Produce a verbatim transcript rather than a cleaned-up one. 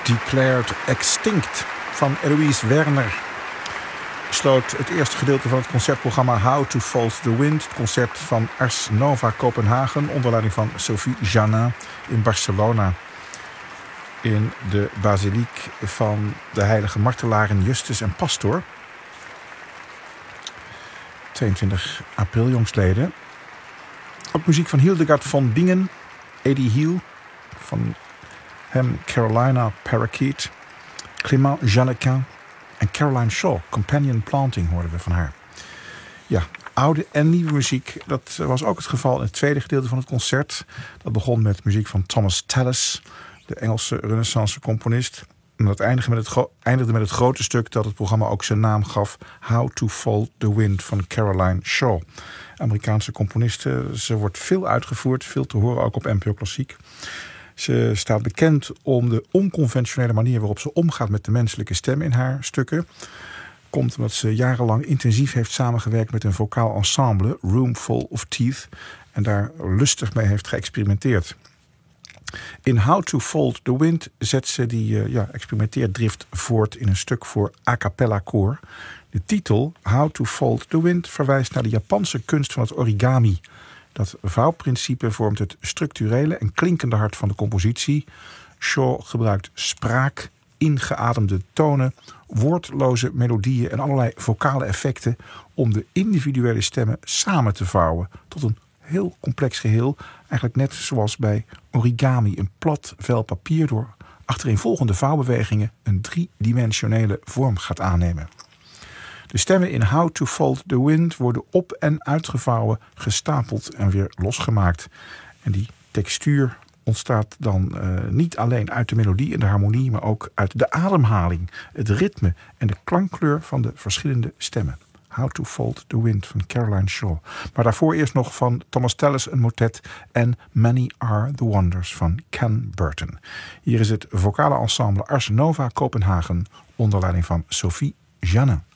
Declared Extinct van Eloise Werner sloot het eerste gedeelte van het concertprogramma How to Fold the Wind. Het concert van Ars Nova Kopenhagen onder leiding van Sophie Janin in Barcelona. In de basiliek van de heilige martelaren Justus en Pastor. tweeëntwintig april jongstleden. Ook muziek van Hildegard von Bingen, Eddie Hiel, van hem Carolina Parakeet, Clément Jeannequin en Caroline Shaw. Companion Planting hoorden we van haar. Ja, oude en nieuwe muziek. Dat was ook het geval in het tweede gedeelte van het concert. Dat begon met muziek van Thomas Tallis, de Engelse renaissance componist. En dat eindigde met, het gro- eindigde met het grote stuk dat het programma ook zijn naam gaf. How to Fold the Wind van Caroline Shaw. Amerikaanse componiste. Ze wordt veel uitgevoerd, veel te horen ook op N P O Klassiek. Ze staat bekend om de onconventionele manier waarop ze omgaat met de menselijke stem in haar stukken. Komt omdat ze jarenlang intensief heeft samengewerkt met een vocaal ensemble, Room Full of Teeth, en daar lustig mee heeft geëxperimenteerd. In How to Fold the Wind zet ze die uh, ja, experimenteerdrift voort in een stuk voor a cappella koor. De titel How to Fold the Wind verwijst naar de Japanse kunst van het origami. Dat vouwprincipe vormt het structurele en klinkende hart van de compositie. Shaw gebruikt spraak, ingeademde tonen, woordloze melodieën en allerlei vocale effecten om de individuele stemmen samen te vouwen tot een heel complex geheel. Eigenlijk net zoals bij origami, een plat vel papier door achtereenvolgende vouwbewegingen een driedimensionele vorm gaat aannemen. De stemmen in How to Fold the Wind worden op- en uitgevouwen, gestapeld en weer losgemaakt. En die textuur ontstaat dan uh, niet alleen uit de melodie en de harmonie, maar ook uit de ademhaling, het ritme en de klankkleur van de verschillende stemmen. How to Fold the Wind van Caroline Shaw. Maar daarvoor eerst nog van Thomas Tallis een motet en Many Are the Wonders van Ken Burton. Hier is het vocale ensemble Ars Nova Kopenhagen onder leiding van Sophie Janin.